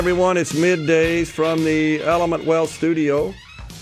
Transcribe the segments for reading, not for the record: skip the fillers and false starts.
Everyone, it's middays from the Element Wealth studio.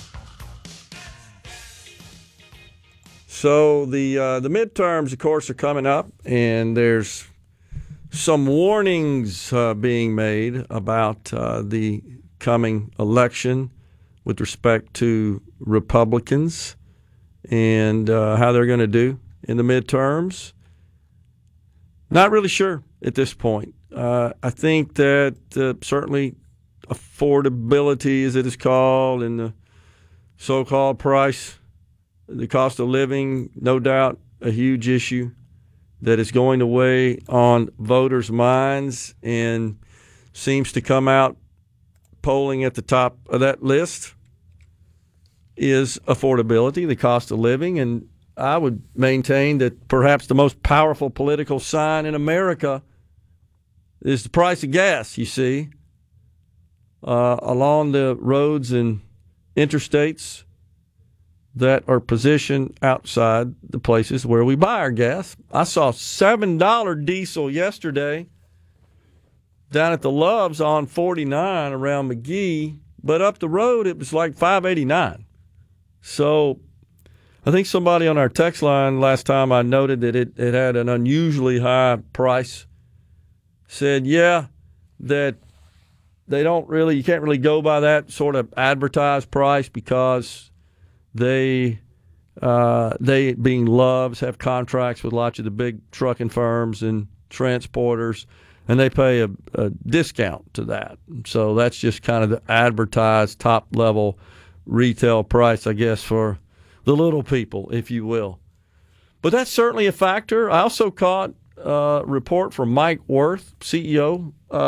So the midterms, of course, are coming up, and there's some warnings being made about the coming election with respect to Republicans and how they're going to do in the midterms. Not really sure at this point. I think that certainly affordability, as it is called, and the so-called price, the cost of living, no doubt a huge issue that is going to weigh on voters' minds and seems to come out polling at the top of that list is affordability, the cost of living. And I would maintain that perhaps the most powerful political sign in America is the price of gas, you see, along the roads and interstates that are positioned outside the places where we buy our gas. I saw $7 diesel yesterday down at the Loves on 49 around McGee, but up the road it was like $5.89. So I think somebody on our text line last time I noted that it had an unusually high price said, that you can't really go by that sort of advertised price because they being Loves, have contracts with lots of the big trucking firms and transporters, and they pay a discount to that. So that's just kind of the advertised top-level retail price, I guess, for the little people, if you will. But that's certainly a factor. I also caught a report from Mike Wirth, CEO